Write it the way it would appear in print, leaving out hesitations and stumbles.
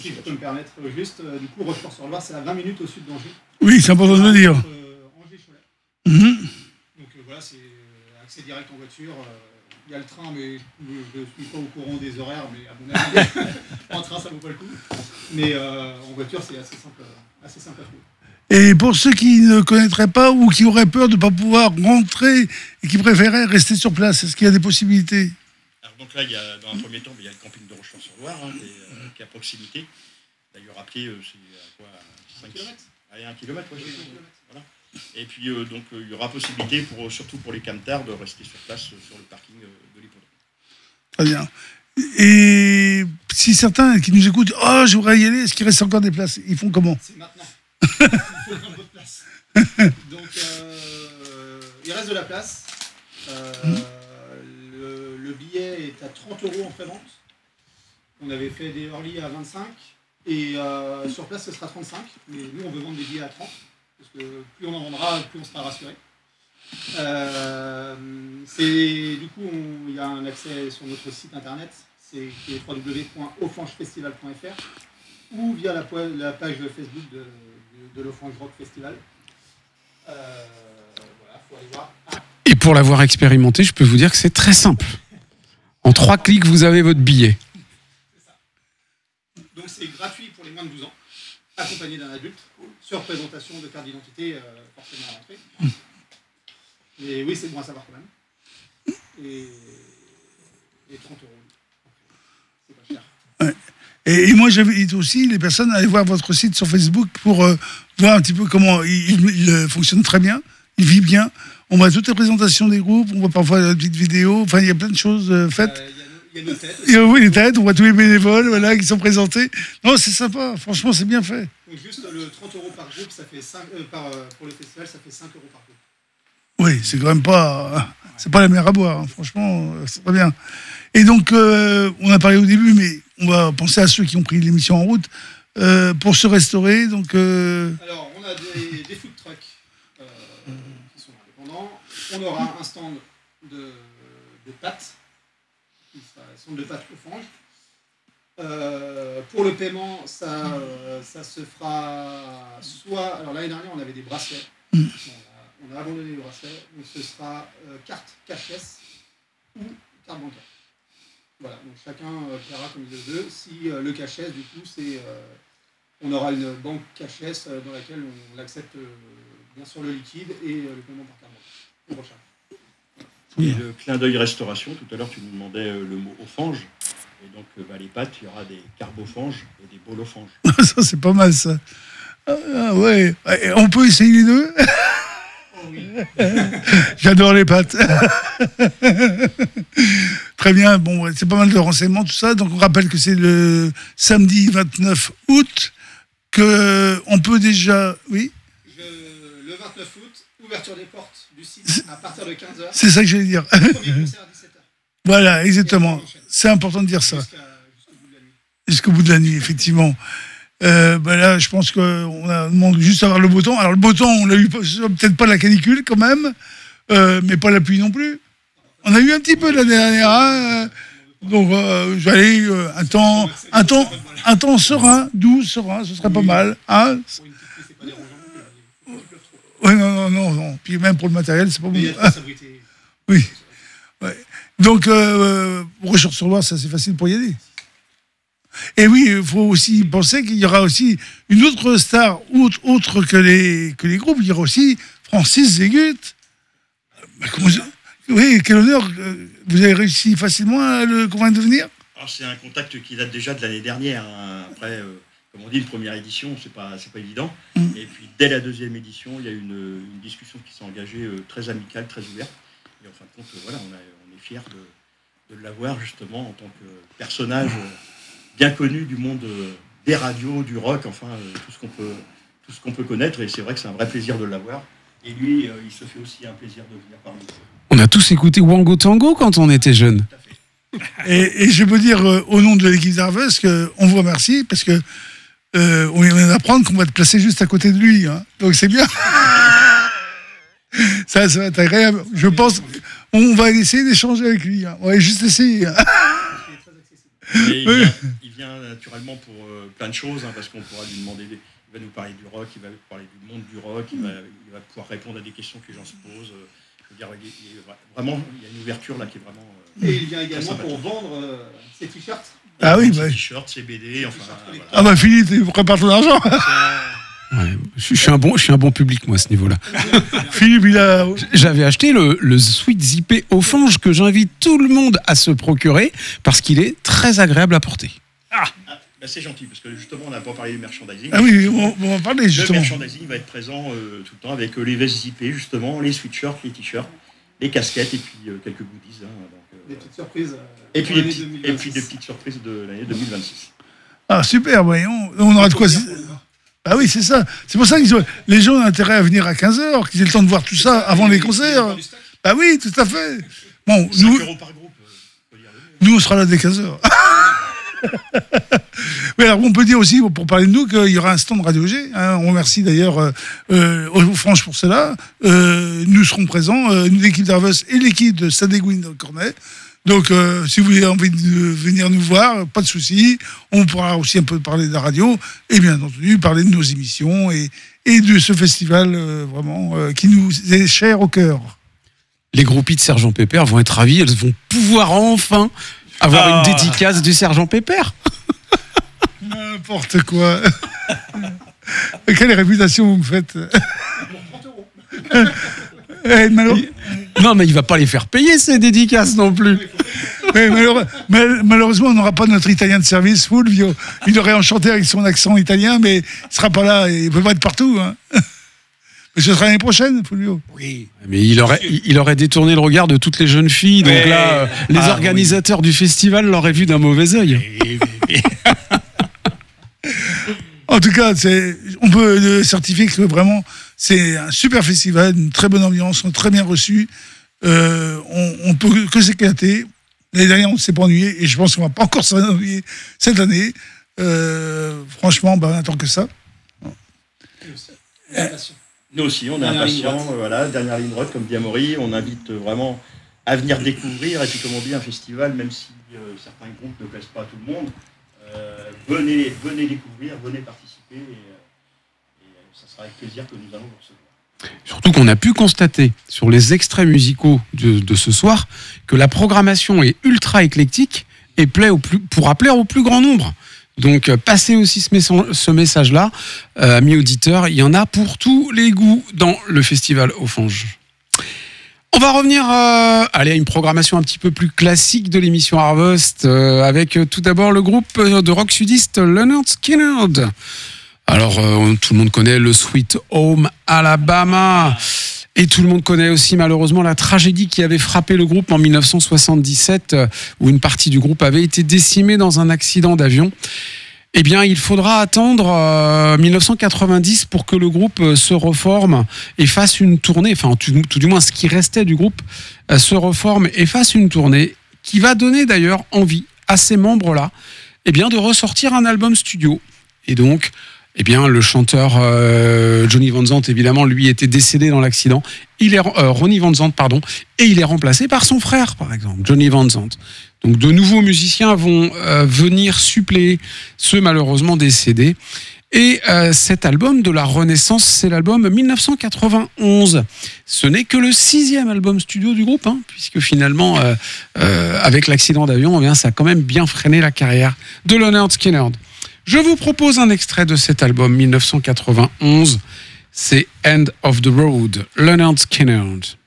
Si je peux me permettre, juste, du coup, Rochefort-sur-Loire, c'est à 20 minutes au sud d'Angers. Oui, c'est important de le dire. Angers-Cholet. Donc voilà, c'est accès direct en voiture. Il y a le train, mais je ne suis pas au courant des horaires, mais à mon avis, en train, ça ne vaut pas le coup. Mais en voiture, c'est assez simple à trouver. Et pour ceux qui ne connaîtraient pas ou qui auraient peur de ne pas pouvoir rentrer et qui préféraient rester sur place, est-ce qu'il y a des possibilités ? Alors donc là, dans un premier temps, il y a le camping de Rochefort-sur-Loire, qui est à proximité. D'ailleurs, à pied, c'est à quoi 5 km. Allez, 1 km, oui. Voilà. Et puis, donc, il y aura possibilité, surtout pour les camtars, de rester sur place sur le parking de l'hippodrome. Très bien. Et si certains qui nous écoutent, oh, j'aimerais y aller, est-ce qu'il reste encore des places ? Ils font comment ? C'est maintenant. Il faut un peu de place. Donc, il reste de la place. Le billet est à 30 € en pré-vente. On avait fait des early à 25. Et sur place, ce sera 35. Mais nous, on veut vendre des billets à 30. Parce que plus on en vendra, plus on sera rassuré. Du coup, il y a un accès sur notre site internet, qui est www.offangefestival.fr ou via la page Facebook de l'Offrange Rock Festival. Voilà, faut aller voir. Et pour l'avoir expérimenté, je peux vous dire que c'est très simple. En 3 clics, vous avez votre billet. C'est ça. Donc c'est gratuit pour les moins de 12 ans, accompagné d'un adulte, sur présentation de carte d'identité forcément à l'entrée. Mais oui, c'est bon à savoir quand même. Et 30 €. C'est pas cher. Ouais. Et moi, j'invite aussi les personnes à aller voir votre site sur Facebook pour voir un petit peu comment il fonctionne très bien, il vit bien. On voit toutes les présentations des groupes, on voit parfois des petites vidéos, enfin, il y a plein de choses faites. Il y a nos têtes. Oui, les têtes, on voit tous les bénévoles voilà, qui sont présentés. Non, c'est sympa, franchement, c'est bien fait. Donc juste le 30 € par groupe, ça fait 5, pour le festival, ça fait 5 € par groupe. Oui, c'est quand même pas... C'est pas la mer à boire, hein. Franchement, c'est très bien. Et donc, on a parlé au début, mais on va penser à ceux qui ont pris l'émission en route pour se restaurer. Donc, Alors, on a des food trucks qui sont indépendants. On aura un stand de pâtes, un stand de pâtes Ofange. Pour le paiement, ça se fera soit... Alors, l'année dernière, on avait des bracelets. On a abandonné les bracelets, donc ce sera carte cashless ou carte bancaire. Voilà, donc chacun paiera comme il le veut. Si le cashless, du coup, on aura une banque cashless dans laquelle on accepte bien sûr le liquide et le paiement par carte bancaire. Et le clin d'œil restauration, tout à l'heure tu nous demandais le mot Ofange. Et donc les pâtes, il y aura des carbofanges et des bolofanges. Ça, c'est pas mal, ça. Ah, ouais. Et on peut essayer les deux. Oui. J'adore les pâtes. Très bien, bon, c'est pas mal de renseignements, tout ça. Donc on rappelle que c'est le samedi 29 août, qu'on peut déjà... Oui, le 29 août, ouverture des portes du site à partir de 15h. c'est ça que j'allais dire. Premier concert à 17h. Voilà, exactement. C'est important de dire ça. Jusqu'au bout de la nuit. Jusqu'au bout de la nuit, effectivement. Là, je pense qu'on demande juste avoir le beau temps. Alors, le beau temps, on l'a eu peut-être pas la canicule quand même, mais pas la pluie non plus. On a eu un petit peu l'année dernière. Hein, donc, j'allais un temps serein, doux, serein, ce serait pas mal. Hein. Pour une petite pluie, c'est pas dérangeant. Il pleut trop. Oui, non. Puis même pour le matériel, c'est pas bon. Mais il y a de quoi s'abriter. Oui. Ouais. Donc, Rochefort-sur-Loire, c'est assez facile pour y aller. Et oui, il faut aussi penser qu'il y aura aussi une autre star, autre que les groupes. Il y aura aussi Francis Zégut. Oui, quel honneur. Vous avez réussi facilement à le convaincre de venir ? Alors c'est un contact qui date déjà de l'année dernière. Hein. Après, comme on dit, une première édition, c'est pas évident. Et puis dès la deuxième édition, il y a une discussion qui s'est engagée très amicale, très ouverte. Et en fin de compte, voilà, on est fiers de l'avoir justement en tant que personnage bien connu du monde des radios, du rock, enfin tout ce qu'on peut connaître. Et c'est vrai que c'est un vrai plaisir de l'avoir. Et lui, il se fait aussi un plaisir de venir parmi nous. On a tous écouté Wango Tango quand on était jeunes. Tout à fait. Et je peux dire au nom de l'équipe d'Harvest qu'on vous remercie parce que on vient d'apprendre qu'on va te placer juste à côté de lui. Hein. Donc c'est bien. Ça va être agréable. Je pense qu'on va essayer d'échanger avec lui. Hein. On va juste essayer. Hein. Et il vient naturellement pour plein de choses, parce qu'on pourra lui demander, il va nous parler du rock, il va parler du monde du rock, il va pouvoir répondre à des questions que les gens se posent. Vraiment, il y a une ouverture là qui est vraiment... Et il vient également pour vendre ses t-shirts. Ah oui, ses t-shirts, ses BD, enfin... Voilà. Ah bah Philippe, tu prépares ton argent. Ouais, je suis un bon public, moi, à ce niveau-là. Philippe, il a... J'avais acheté le Sweet Zippé Ofange que j'invite tout le monde à se procurer parce qu'il est très agréable à porter. C'est gentil, parce que justement, on n'a pas parlé du merchandising. Ah oui, on va parler justement. Le merchandising va être présent tout le temps avec les vestes zippées, justement, les sweatshirts, les t-shirts, les casquettes et puis quelques goodies. Des petites surprises. Et puis des petites surprises de l'année 2026. Ah super, voyons. On aura de quoi... Ah oui, c'est ça. C'est pour ça que les gens ont intérêt à venir à 15h, qu'ils aient le temps de voir tout ça avant les concerts. Ah oui, tout à fait. Bon, 5 € par groupe. Nous, on sera là dès 15h. Mais alors, on peut dire aussi, pour parler de nous, qu'il y aura un stand Radio G. On remercie d'ailleurs Ofange pour cela. Nous serons présents, l'équipe d'Harvest et l'équipe de Sadegouin Cornet. Donc, si vous avez envie de venir nous voir, pas de souci. On pourra aussi un peu parler de la radio et bien entendu parler de nos émissions et de ce festival vraiment qui nous est cher au cœur. Les groupies de Sergent Pépère vont être ravis. Elles vont pouvoir enfin avoir une dédicace du Sergent Pépère. N'importe quoi. Quelle réputation vous me faites. Non, mais il va pas les faire payer ces dédicaces non plus. Mais malheureusement, on n'aura pas notre italien de service, Fulvio. Il aurait enchanté avec son accent italien, mais il ne sera pas là. Il ne peut pas être partout. Hein. Mais ce sera l'année prochaine, Fulvio. Oui. Mais il aurait détourné le regard de toutes les jeunes filles. Donc là, les organisateurs du festival l'auraient vu d'un mauvais œil. En tout cas, on peut certifier que vraiment, c'est un super festival, une très bonne ambiance, très bien reçu. On peut que s'éclater. L'année dernière, on ne s'est pas ennuyé et je pense qu'on ne va pas encore s'ennuyer cette année. Franchement, on attend que ça. Nous aussi, on est impatients. Voilà, dernière ligne droite, comme dit Amaury. On invite vraiment à venir découvrir. Et puis, comme on dit, un festival, même si certains groupes ne plaisent pas à tout le monde, venez découvrir, venez participer. Et ça sera avec plaisir que nous allons vous recevoir. Surtout qu'on a pu constater sur les extraits musicaux de ce soir que la programmation est ultra éclectique et pourra plaire au plus grand nombre. Donc passez aussi ce message-là, amis auditeurs, il y en a pour tous les goûts dans le festival Ofange. On va revenir à une programmation un petit peu plus classique de l'émission Harvest avec tout d'abord le groupe de rock sudiste Lynyrd Skynyrd. Alors, tout le monde connaît le Sweet Home Alabama. Et tout le monde connaît aussi malheureusement la tragédie qui avait frappé le groupe en 1977, où une partie du groupe avait été décimée dans un accident d'avion. Eh bien, il faudra attendre 1990 pour que le groupe se reforme et fasse une tournée, enfin tout du moins ce qui restait du groupe se reforme et fasse une tournée qui va donner d'ailleurs envie à ces membres-là de ressortir un album studio. Et donc, le chanteur Johnny Van Zandt, évidemment, lui était décédé dans l'accident. Ronnie Van Zandt, et il est remplacé par son frère, par exemple, Johnny Van Zandt. Donc, de nouveaux musiciens vont venir suppléer ceux malheureusement décédés. Et cet album de la Renaissance, c'est l'album 1991. Ce n'est que le 6e album studio du groupe, puisque finalement, avec l'accident d'avion, ça a quand même bien freiné la carrière de Lynyrd Skynyrd. Je vous propose un extrait de cet album 1991. C'est End of the Road, Lynyrd Skynyrd.